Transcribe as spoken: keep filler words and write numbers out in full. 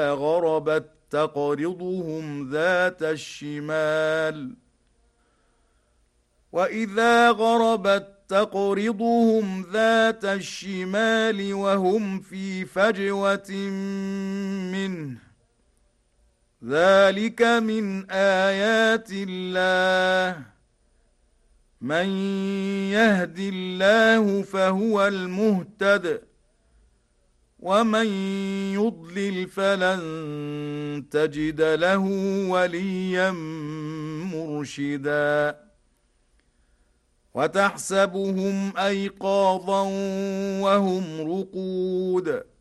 غربت تقرضهم ذات الشمال وإذا غربت تقرضهم ذات الشمال وهم في فجوة منه ذلك من آيات الله من يهد الله فهو المهتد ومن يضلل فلن تجد له وليا مرشدا وتحسبهم أيقاظا وهم رقود